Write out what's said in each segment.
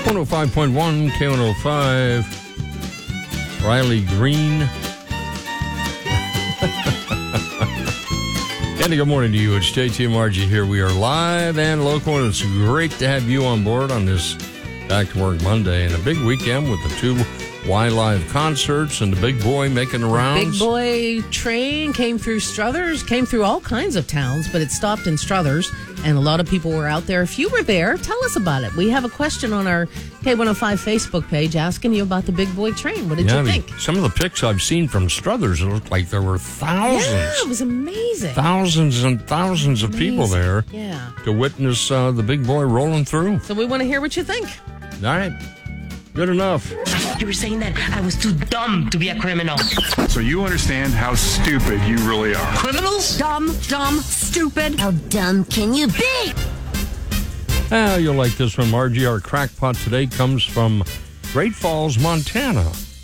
105.1 K105. Riley Green. And good morning to you. It's JT and Margie here. We are live and local, and it's great to have you on board on this Back to Work Monday and a big weekend with the two Y Live concerts and the Big Boy making the rounds. Big Boy train came through Struthers, came through all kinds of towns, but it stopped in Struthers, and a lot of people were out there. If you were there, tell us about it. We have a question on our K105 Facebook page asking you about the Big Boy train. What did you think? Some of the pics I've seen from Struthers, it looked like there were thousands. Yeah, it was amazing. Thousands and thousands of people there to witness the Big Boy rolling through. So we want to hear what you think. All right. Good enough. You were saying that I was too dumb to be a criminal. So you understand how stupid you really are. Criminals? Dumb, stupid. How dumb can you be? You'll like this one, Margie. Our crackpot today comes from Great Falls, Montana.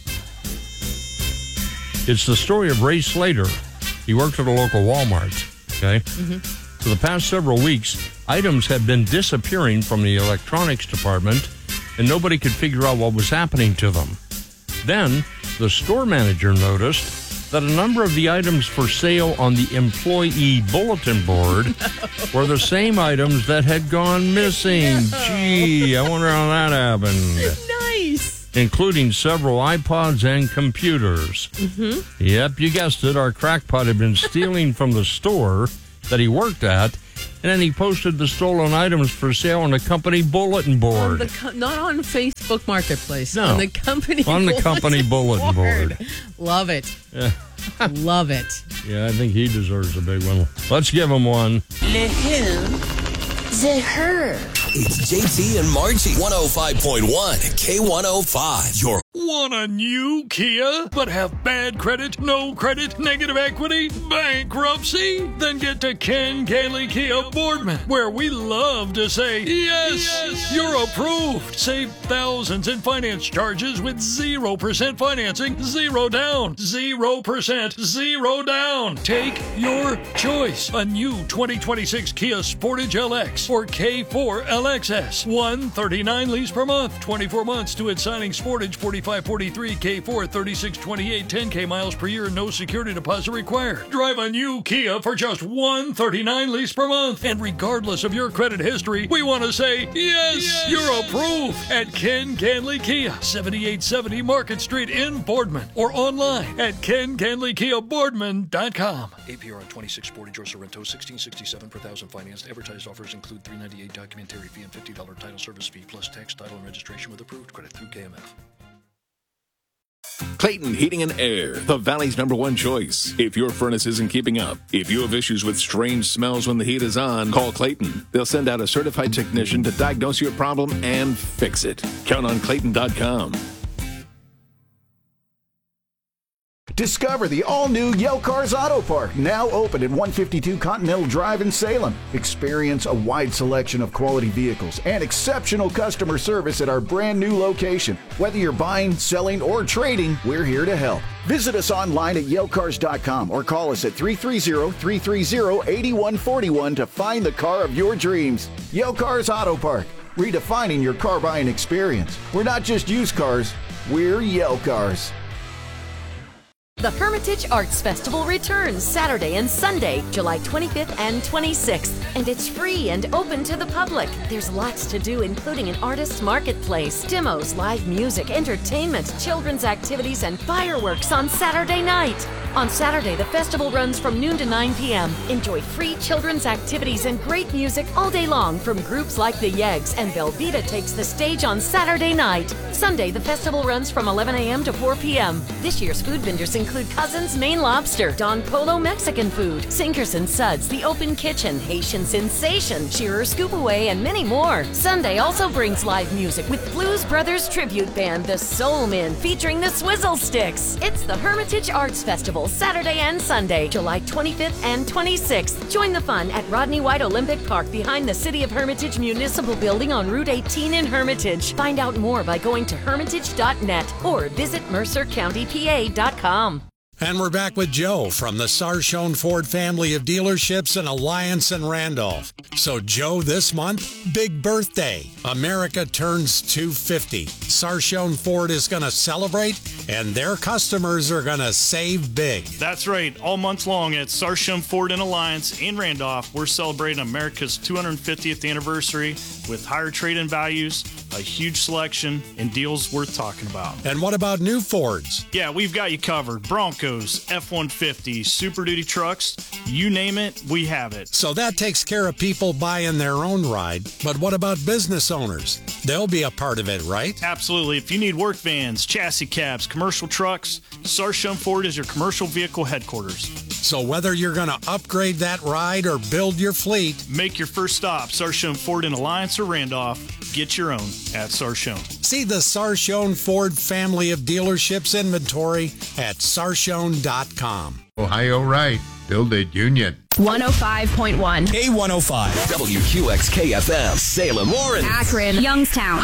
It's the story of Ray Slater. He worked at a local Walmart, okay? For the past several weeks, items had been disappearing from the electronics department, and nobody could figure out what was happening to them. Then, the store manager noticed that a number of the items for sale on the employee bulletin board were the same items that had gone missing. Gee, I wonder how that happened. Nice. Including several iPods and computers. Yep, you guessed it. Our crackpot had been stealing from the store that he worked at, and then he posted the stolen items for sale on the company bulletin board. Not on Facebook Marketplace. No. On the company bulletin board. Love it. Yeah. Love it. Yeah, I think he deserves a big one. Let's give him one. The who? The her. It's JT and Margie. 105.1 K105. Your Want a new Kia, but have bad credit, no credit, negative equity, bankruptcy? Then get to Ken Gailey Kia Boardman, where we love to say, yes, you're approved. Save thousands in finance charges with 0% financing, 0 down, 0%, 0 down. Take your choice. A new 2026 Kia Sportage LX or K4 LXS. $139 lease per month, 24 months to its signing. Sportage 4543, K4 3628, 10K miles per year, no security deposit required. Drive a new Kia for just $139 lease per month. And regardless of your credit history, we want to say, yes, you're approved at Ken Ganley Kia, 7870 Market Street in Boardman, or online at KenGanleyKiaBoardman.com. APR on 26 Sportage or Sorrento, $1667 per thousand financed. Advertised offers include $398 documentary fee and $50 title service fee, plus tax, title, and registration with approved credit through KMF. Clayton Heating and Air, the Valley's #1 choice. If your furnace isn't keeping up, if you have issues with strange smells when the heat is on, call Clayton. They'll send out a certified technician to diagnose your problem and fix it. Count on Clayton.com. Discover the all-new Yale Cars Auto Park, now open at 152 Continental Drive in Salem. Experience a wide selection of quality vehicles and exceptional customer service at our brand new location. Whether you're buying, selling, or trading, we're here to help. Visit us online at YaleCars.com or call us at 330-330-8141 to find the car of your dreams. Yale Cars Auto Park, redefining your car buying experience. We're not just used cars, we're Yale Cars. The Hermitage Arts Festival returns Saturday and Sunday, July 25th and 26th, and it's free and open to the public. There's lots to do, including an artist's marketplace, demos, live music, entertainment, children's activities, and fireworks on Saturday night. On Saturday, the festival runs from noon to 9 p.m. Enjoy free children's activities and great music all day long from groups like the Yeggs, and Velveeta takes the stage on Saturday night. Sunday, the festival runs from 11 a.m. to 4 p.m. This year's food vendors include Cousins Maine Lobster, Don Polo Mexican Food, Sinkers and Suds, The Open Kitchen, Haitian Sensation, Shearer Scoop Away, and many more. Sunday also brings live music with Blues Brothers tribute band, The Soul Men, featuring the Swizzle Sticks. It's the Hermitage Arts Festival, Saturday and Sunday, July 25th and 26th. Join the fun at Rodney White Olympic Park behind the City of Hermitage Municipal Building on Route 18 in Hermitage. Find out more by going to hermitage.net or visit mercercountypa.com. And we're back with Joe from the Sarshone Ford family of dealerships in Alliance and Randolph. So, Joe, this month, big birthday. America turns 250. Sarshone Ford is going to celebrate, and their customers are going to save big. That's right. All month long at Sarshone Ford in Alliance and Randolph, we're celebrating America's 250th anniversary with higher trade-in values, a huge selection, and deals worth talking about. And what about new Fords? Yeah, we've got you covered. Broncos, F-150, Super Duty trucks, you name it, we have it. So that takes care of people buying their own ride. But what about business owners? They'll be a part of it, right? Absolutely. If you need work vans, chassis cabs, commercial trucks, Sarshone Ford is your commercial vehicle headquarters. So whether you're going to upgrade that ride or build your fleet, make your first stop, Sarshone Ford in Alliance or Randolph. Get your own at Sarshone. See the Sarshone Ford family of dealerships inventory at sarshone.com. Ohio right. Build it union. 105.1. K105. WQXK-FM. Salem, Warren. Akron. Youngstown.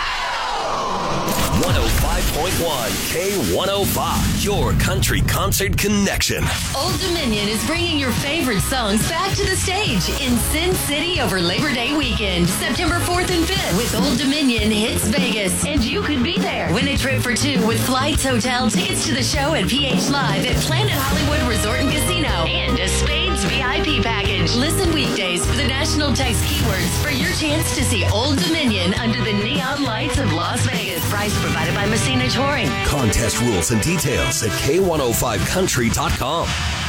105.1 K105, your country concert connection. Old Dominion is bringing your favorite songs back to the stage in Sin City over Labor Day weekend, September 4th and 5th with Old Dominion Hits Vegas. And you could be there. Win a trip for two with flights, hotel, tickets to the show at PH Live at Planet Hollywood Resort and Casino, and a Spades VIP package. Listen weekdays for the national text keywords for your chance to see Old Dominion under the neon lights of Las Vegas. Price provided by Messina Touring. Contest rules and details at K105country.com.